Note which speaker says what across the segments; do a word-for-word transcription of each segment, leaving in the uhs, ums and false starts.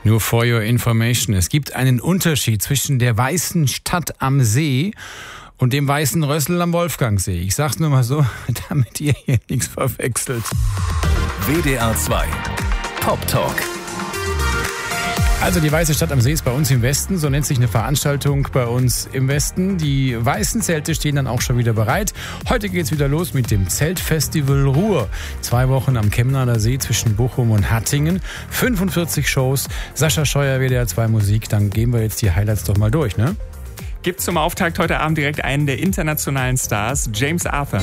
Speaker 1: Nur for your information. Es gibt einen Unterschied zwischen der weißen Stadt am See und dem weißen Rössel am Wolfgangsee. Ich sag's nur mal so, damit ihr hier nichts verwechselt.
Speaker 2: W D R zwei Pop Talk.
Speaker 1: Also die Weiße Stadt am See ist bei uns im Westen, so nennt sich eine Veranstaltung bei uns im Westen. Die weißen Zelte stehen dann auch schon wieder bereit. Heute geht's wieder los mit dem Zeltfestival Ruhr. Zwei Wochen am Kemnader See zwischen Bochum und Hattingen. fünfundvierzig Shows. Sascha Scheuer, W D R zwei Musik. Dann gehen wir jetzt die Highlights doch mal durch, ne?
Speaker 3: Gibt zum Auftakt heute Abend direkt einen der internationalen Stars, James Arthur.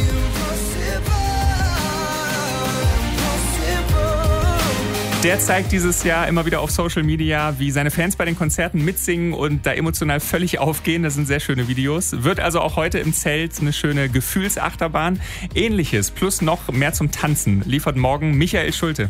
Speaker 3: Der zeigt dieses Jahr immer wieder auf Social Media, wie seine Fans bei den Konzerten mitsingen und da emotional völlig aufgehen. Das sind sehr schöne Videos. Wird also auch heute im Zelt eine schöne Gefühlsachterbahn. Ähnliches plus noch mehr zum Tanzen liefert morgen Michael Schulte.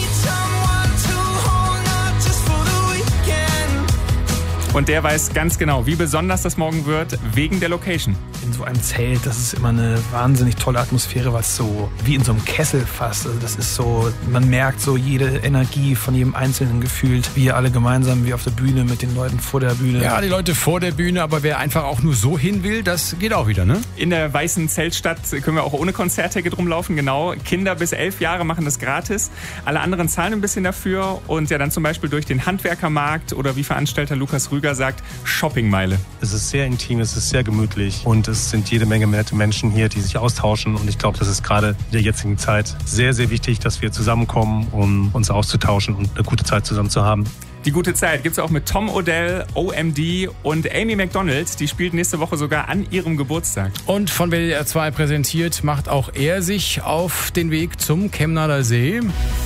Speaker 3: Und der weiß ganz genau, wie besonders das morgen wird, wegen der Location.
Speaker 4: In so einem Zelt, das ist immer eine wahnsinnig tolle Atmosphäre, was so wie in so einem Kessel fast. Also das ist so, man merkt so jede Energie von jedem Einzelnen gefühlt. Wir alle gemeinsam wie auf der Bühne mit den Leuten vor der Bühne.
Speaker 1: Ja, die Leute vor der Bühne, aber wer einfach auch nur so hin will, das geht auch wieder, ne?
Speaker 3: In der weißen Zeltstadt können wir auch ohne Konzertticket rumlaufen, genau. Kinder bis elf Jahre machen das gratis. Alle anderen zahlen ein bisschen dafür und ja dann zum Beispiel durch den Handwerkermarkt oder wie Veranstalter Lukas Rüger sagt, Shoppingmeile.
Speaker 5: Es ist sehr intim, es ist sehr gemütlich und es sind jede Menge nette Menschen hier, die sich austauschen und ich glaube, das ist gerade in der jetzigen Zeit sehr, sehr wichtig, dass wir zusammenkommen, um uns auszutauschen und eine gute Zeit zusammen zu haben.
Speaker 3: Die gute Zeit gibt's auch mit Tom Odell, O M D und Amy Macdonald. Die spielt nächste Woche sogar an ihrem Geburtstag.
Speaker 1: Und von W D R zwei präsentiert macht auch er sich auf den Weg zum Kemnader See.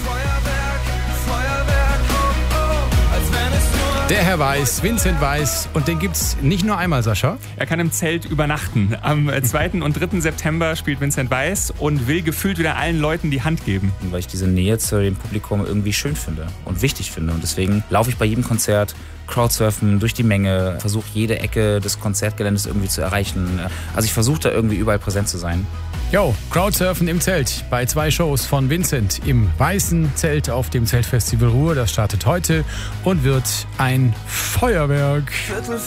Speaker 1: Der Herr Weiß, Vincent Weiß, und den gibt's nicht nur einmal, Sascha.
Speaker 3: Er kann im Zelt übernachten. Am zweiten und dritten September spielt Vincent Weiß und will gefühlt wieder allen Leuten die Hand geben.
Speaker 6: Weil ich diese Nähe zu dem Publikum irgendwie schön finde und wichtig finde. Und deswegen laufe ich bei jedem Konzert Crowdsurfen durch die Menge, versuche jede Ecke des Konzertgeländes irgendwie zu erreichen. Also ich versuche da irgendwie überall präsent zu sein.
Speaker 1: Jo, Crowdsurfen im Zelt bei zwei Shows von Vincent im weißen Zelt auf dem Zeltfestival Ruhr. Das startet heute und wird ein Feuerwerk.